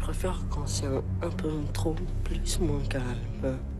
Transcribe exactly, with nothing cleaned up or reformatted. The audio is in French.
préfère quand c'est un, un peu trop plus moins calme.